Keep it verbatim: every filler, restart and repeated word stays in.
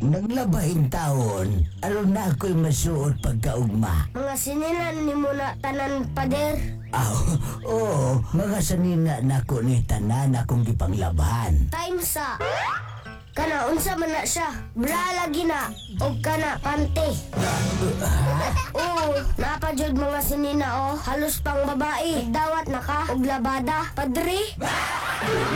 Naglabahing taon, aron na ako'y masuot pagkaugma. Mga sinilan ni mo na tanan, pader. Aw, oo, mga sanina na ko ni tanan akong gipanglabhan. Time sa... Kana, unsa man na siya. Bra lagi na. O kana, pante. Oo, napadyod mga sinina o. Halos pang babae. Dawat na ka. Og labada. Padre.